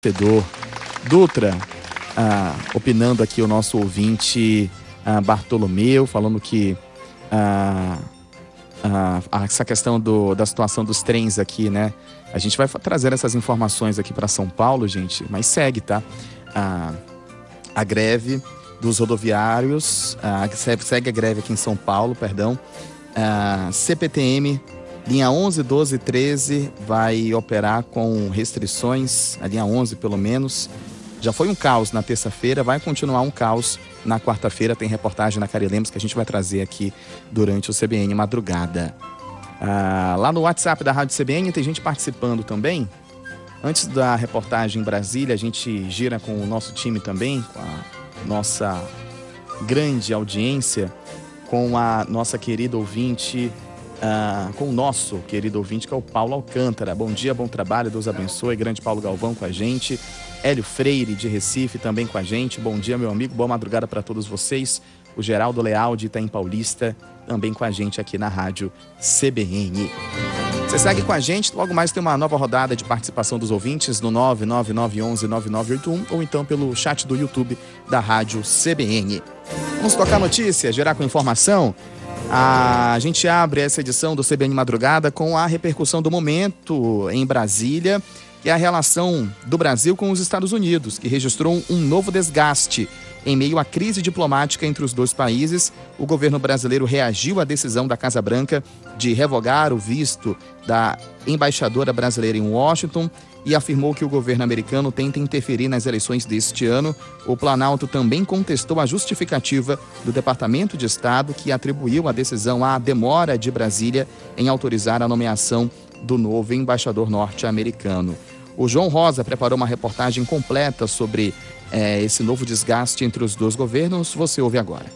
torcedor. Dutra, opinando aqui o nosso ouvinte Bartolomeu, falando que essa questão da situação dos trens aqui, né? A gente vai trazer essas informações aqui para São Paulo, gente, mas segue, tá? A greve dos rodoviários, segue a greve aqui em São Paulo, perdão. CPTM, linha 11, 12 e 13 vai operar com restrições, a linha 11 pelo menos. Já foi um caos na terça-feira, vai continuar um caos na quarta-feira. Tem reportagem na Cari Lemos que a gente vai trazer aqui durante o CBN Madrugada. Lá no WhatsApp da Rádio CBN tem gente participando também. Antes da reportagem em Brasília, a gente gira com o nosso time também, com a nossa grande audiência, com a nossa querida ouvinte, com o nosso querido ouvinte, que é o Paulo Alcântara. Bom dia, bom trabalho, Deus abençoe. Grande Paulo Galvão com a gente. Hélio Freire, de Recife, também com a gente. Bom dia, meu amigo, boa madrugada para todos vocês. O Geraldo Leal, de Itaim Paulista, também com a gente aqui na Rádio CBN. Você segue com a gente, logo mais tem uma nova rodada de participação dos ouvintes no 99911-9981 ou então pelo chat do YouTube da Rádio CBN. Vamos tocar notícia, gerar com informação. A gente abre essa edição do CBN Madrugada com a repercussão do momento em Brasília e a relação do Brasil com os Estados Unidos, que registrou um novo desgaste. Em meio à crise diplomática entre os dois países, o governo brasileiro reagiu à decisão da Casa Branca de revogar o visto da embaixadora brasileira em Washington e afirmou que o governo americano tenta interferir nas eleições deste ano. O Planalto também contestou a justificativa do Departamento de Estado, que atribuiu a decisão à demora de Brasília em autorizar a nomeação do novo embaixador norte-americano. O João Rosa preparou uma reportagem completa sobre esse novo desgaste entre os dois governos. Você ouve agora.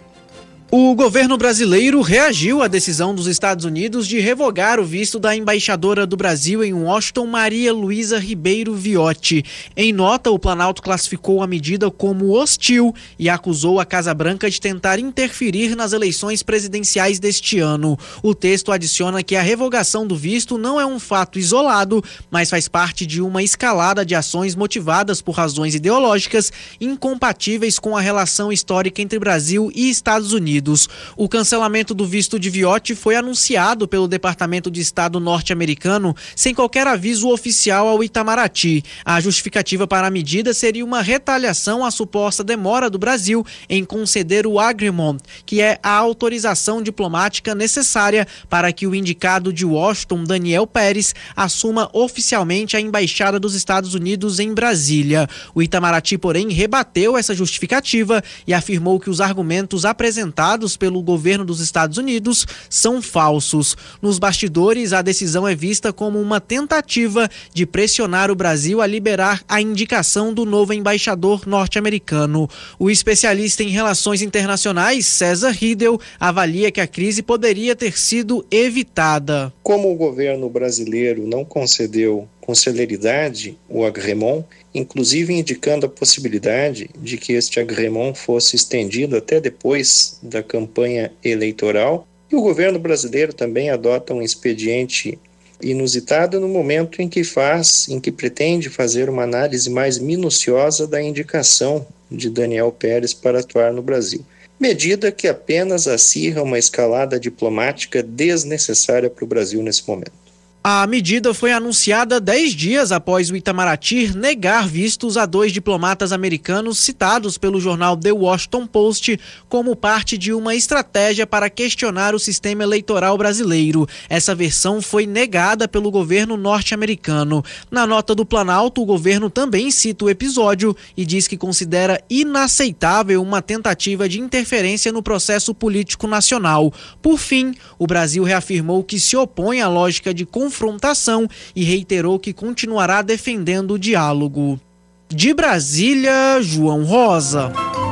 O governo brasileiro reagiu à decisão dos Estados Unidos de revogar o visto da embaixadora do Brasil em Washington, Maria Luísa Ribeiro Viotti. Em nota, o Planalto classificou a medida como hostil e acusou a Casa Branca de tentar interferir nas eleições presidenciais deste ano. O texto adiciona que a revogação do visto não é um fato isolado, mas faz parte de uma escalada de ações motivadas por razões ideológicas incompatíveis com a relação histórica entre Brasil e Estados Unidos. O cancelamento do visto de Viotti foi anunciado pelo Departamento de Estado norte-americano sem qualquer aviso oficial ao Itamaraty. A justificativa para a medida seria uma retaliação à suposta demora do Brasil em conceder o agreement, que é a autorização diplomática necessária para que o indicado de Washington, Daniel Pérez, assuma oficialmente a embaixada dos Estados Unidos em Brasília. O Itamaraty, porém, rebateu essa justificativa e afirmou que os argumentos apresentados pelo governo dos Estados Unidos são falsos. Nos bastidores, a decisão é vista como uma tentativa de pressionar o Brasil a liberar a indicação do novo embaixador norte-americano. O especialista em relações internacionais, César Riedel, avalia que a crise poderia ter sido evitada. Como o governo brasileiro não concedeu com celeridade o agrément, inclusive indicando a possibilidade de que este agrément fosse estendido até depois da campanha eleitoral, e o governo brasileiro também adota um expediente inusitado no momento em que pretende fazer uma análise mais minuciosa da indicação de Daniel Pérez para atuar no Brasil. Medida que apenas acirra uma escalada diplomática desnecessária para o Brasil nesse momento. A medida foi anunciada 10 dias após o Itamaraty negar vistos a 2 diplomatas americanos citados pelo jornal The Washington Post como parte de uma estratégia para questionar o sistema eleitoral brasileiro. Essa versão foi negada pelo governo norte-americano. Na nota do Planalto, o governo também cita o episódio e diz que considera inaceitável uma tentativa de interferência no processo político nacional. Por fim, o Brasil reafirmou que se opõe à lógica de confrontação e reiterou que continuará defendendo o diálogo. De Brasília, João Rosa.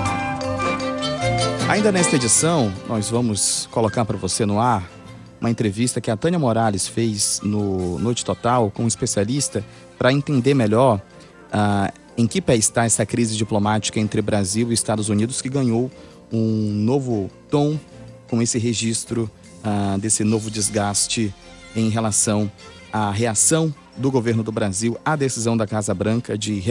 Ainda nesta edição, nós vamos colocar para você no ar uma entrevista que a Tânia Morales fez no Noite Total com um especialista para entender melhor em que pé está essa crise diplomática entre Brasil e Estados Unidos, que ganhou um novo tom com esse registro desse novo desgaste em relação à reação do governo do Brasil à decisão da Casa Branca de